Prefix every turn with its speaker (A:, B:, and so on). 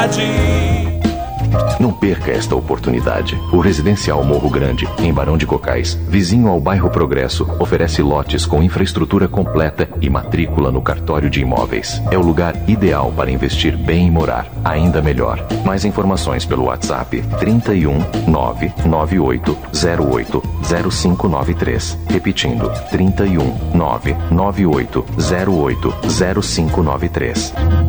A: cidade.
B: Não perca esta oportunidade. O Residencial Morro Grande, em Barão de Cocais, vizinho ao bairro Progresso, oferece lotes com infraestrutura completa e matrícula no cartório de imóveis. É o lugar ideal para investir bem e morar ainda melhor. Mais informações pelo WhatsApp 31 998 08 0593. Repetindo, 31 998 08 0593.